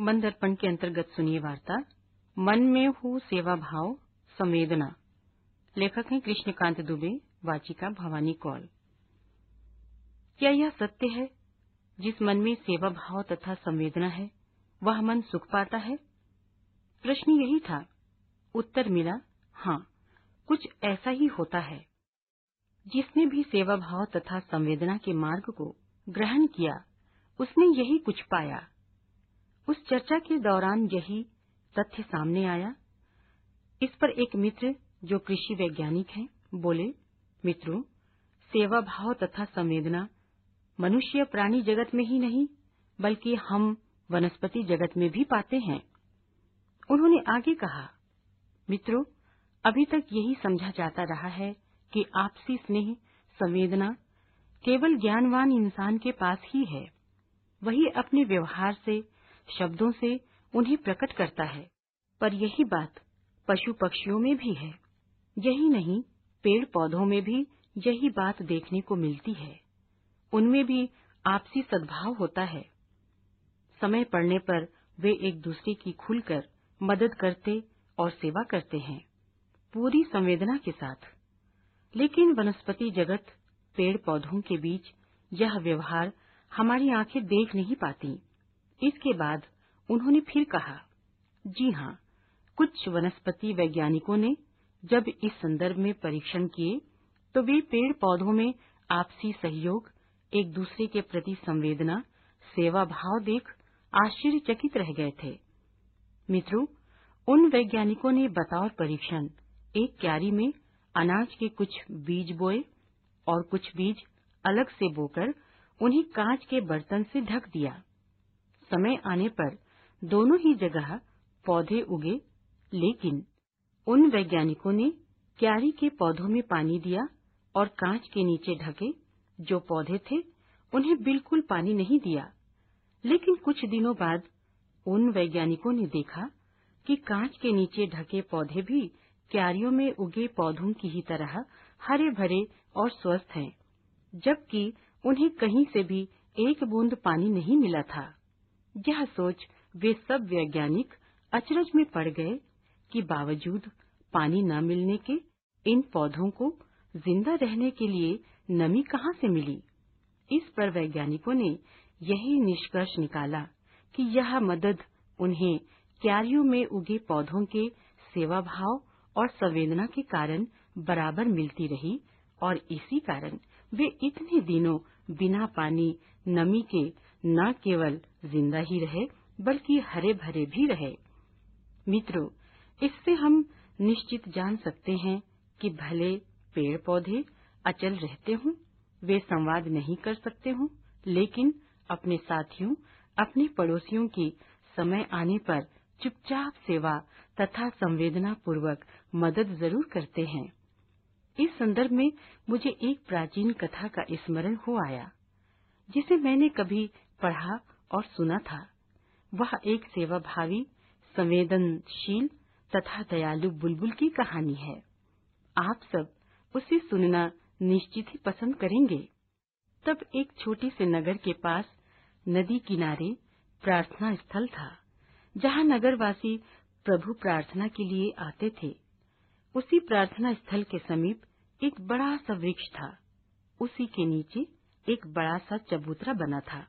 मन दर्पण के अंतर्गत सुनिए वार्ता मन में हूँ सेवा भाव संवेदना। लेखक हैं कृष्णकांत दुबे, वाचिका भवानी कौल। क्या यह सत्य है, जिस मन में सेवा भाव तथा संवेदना है वह मन सुख पाता है? प्रश्न यही था। उत्तर मिला, हाँ, कुछ ऐसा ही होता है। जिसने भी सेवा भाव तथा संवेदना के मार्ग को ग्रहण किया उसने यही कुछ पाया। उस चर्चा के दौरान यही तथ्य सामने आया। इस पर एक मित्र जो कृषि वैज्ञानिक हैं बोले, मित्रों, सेवा भाव तथा संवेदना मनुष्य प्राणी जगत में ही नहीं बल्कि हम वनस्पति जगत में भी पाते हैं। उन्होंने आगे कहा, मित्रों, अभी तक यही समझा जाता रहा है कि आपसी स्नेह संवेदना केवल ज्ञानवान इंसान के पास ही है। वही अपने व्यवहार से, शब्दों से उन्हें प्रकट करता है। पर यही बात पशु पक्षियों में भी है। यही नहीं, पेड़ पौधों में भी यही बात देखने को मिलती है। उनमें भी आपसी सद्भाव होता है। समय पड़ने पर वे एक दूसरे की खुलकर मदद करते और सेवा करते हैं, पूरी संवेदना के साथ। लेकिन वनस्पति जगत, पेड़ पौधों के बीच यह व्यवहार हमारी आंखें देख नहीं पाती। इसके बाद उन्होंने फिर कहा, जी हाँ, कुछ वनस्पति वैज्ञानिकों ने जब इस संदर्भ में परीक्षण किए तो वे पेड़ पौधों में आपसी सहयोग, एक दूसरे के प्रति संवेदना, सेवा भाव देख आश्चर्यचकित रह गए थे। मित्रों, उन वैज्ञानिकों ने बतौर परीक्षण एक क्यारी में अनाज के कुछ बीज बोए और कुछ बीज अलग से बोकर उन्हें कांच के बर्तन से ढक दिया। समय आने पर दोनों ही जगह पौधे उगे, लेकिन उन वैज्ञानिकों ने क्यारी के पौधों में पानी दिया और कांच के नीचे ढके जो पौधे थे उन्हें बिल्कुल पानी नहीं दिया। लेकिन कुछ दिनों बाद उन वैज्ञानिकों ने देखा कि कांच के नीचे ढके पौधे भी क्यारियों में उगे पौधों की ही तरह हरे भरे और स्वस्थ हैं, जबकि उन्हें कहीं से भी एक बूंद पानी नहीं मिला था। यह सोच वे सब वैज्ञानिक अचरज में पड़ गए कि बावजूद पानी न मिलने के इन पौधों को जिंदा रहने के लिए नमी कहाँ से मिली। इस पर वैज्ञानिकों ने यही निष्कर्ष निकाला कि यह मदद उन्हें क्यारियों में उगे पौधों के सेवा भाव और संवेदना के कारण बराबर मिलती रही और इसी कारण वे इतने दिनों बिना पानी, नमी के न केवल जिंदा ही रहे बल्कि हरे भरे भी रहे। मित्रों, इससे हम निश्चित जान सकते हैं कि भले पेड़ पौधे अचल रहते हों, वे संवाद नहीं कर सकते हों, लेकिन अपने साथियों, अपने पड़ोसियों की समय आने पर चुपचाप सेवा तथा संवेदना पूर्वक मदद जरूर करते हैं। इस संदर्भ में मुझे एक प्राचीन कथा का स्मरण हो आया, जिसे मैंने कभी पढ़ा और सुना था। वह एक सेवाभावी, संवेदनशील तथा दयालु बुलबुल की कहानी है। आप सब उसे सुनना निश्चित ही पसंद करेंगे। तब एक छोटे से नगर के पास नदी किनारे प्रार्थना स्थल था, जहाँ नगरवासी प्रभु प्रार्थना के लिए आते थे। उसी प्रार्थना स्थल के समीप एक बड़ा सा वृक्ष था। उसी के नीचे एक बड़ा सा चबूतरा बना था।